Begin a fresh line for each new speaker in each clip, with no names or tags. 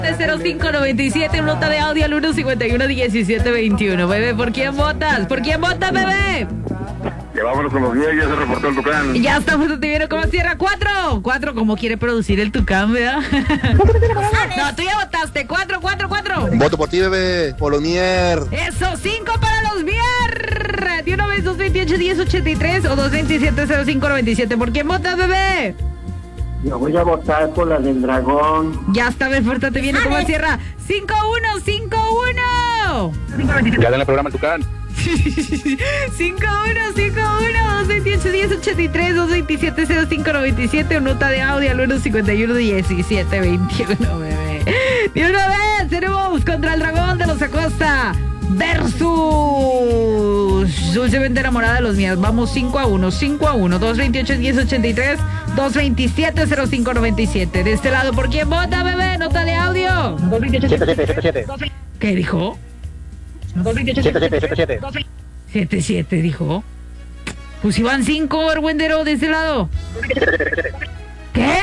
0597, nota de audio al 151-1721. Bebé, ¿por quién votas? ¿Por quién votas, bebé?
Ya vámonos con los 10, ya se reportó el Tucán.
Ya estamos, te viene como cierra. 4, como quiere producir el Tucán, ¿verdad? No, tú ya votaste. 4.
Voto por ti, bebé. Polonier.
Eso, 5 para los Mier. De una vez, 228-1083 o 227-0597. ¿Por quién votas, bebé?
Yo voy a votar por la del dragón.
Ya está, te viene como cierra. 5-1.
Ya den el programa el Tucán.
228-1083, 227-0597, o nota de audio al 151-1721, bebé. De una vez, tenemos contra el dragón de los Acosta versus Dulcemente Enamorada de los Míos. Vamos 5-1, 228-1083, 227-0597. De este lado, ¿por quién vota, bebé? Nota de audio.
77.
¿Qué dijo? 77 dijo. Pues iban 5, Argüendero, de este lado. ¿Qué?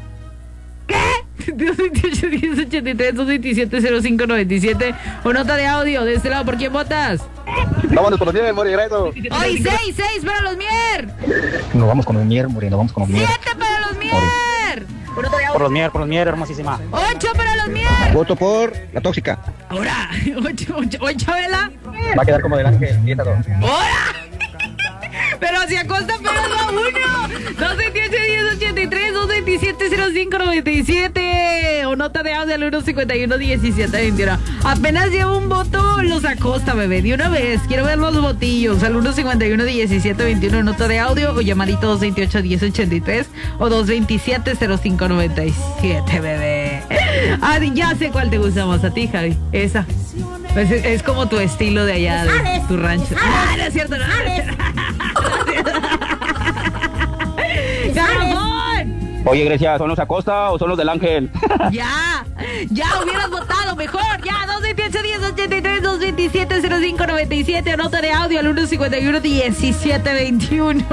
228-1083, 227-0597, o nota de audio, de este lado, ¿por quién votas?
Vámonos por los 10, Mori, Greto.
¡Ay, 6 para los Mier!
Nos vamos con los Mier, Moreno, vamos con los Mier.
7 para los Mier.
Por los Mier, hermosísima.
8 para los Mier.
Voto por la tóxica.
Ahora, 8, ¿vela?
Va a quedar como del Ángel, 10-2.
¡Ahora! Pero si Acosta pegando a 1. 228-1083, 227-0597, o nota de audio al 151-1721. Apenas lleva un voto los Acosta, bebé. De una vez, quiero ver los votillos al 151-1721, nota de audio, o llamadito 228-1083 o 227-0597, bebé. Ya sé cuál te gusta más a ti, Javi. Esa. Pues es como tu estilo de allá, de tu rancho. No es cierto, no.
¡Garrafón! Oye, Grecia, ¿son los Acosta o son los del Ángel?
Ya hubieras votado mejor. Ya, 228-1083, 227-0597, nota de audio al 151-1721.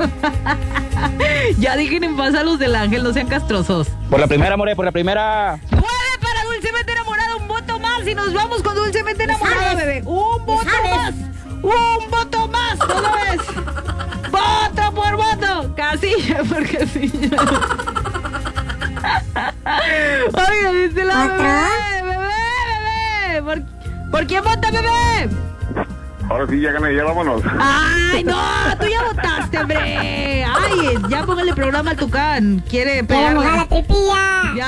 Ya dejen en paz a los del Ángel, no sean castrosos.
Por la primera, More, por la primera.
9 para Dulcemente Enamorada, un voto más y nos vamos con Dulcemente Enamorada, bebé. Un voto más, ¿no lo ves? Voto por voto, casilla por casilla. Oiga, de este lado, bebé. ¿Por quién vota, bebé?
Ahora sí, ya gané, ya vámonos.
Ay, no, tú ya votaste, hombre. Ay, ya póngale programa al Tucán. Quiere pegarle.
Quiere mojar la tripilla.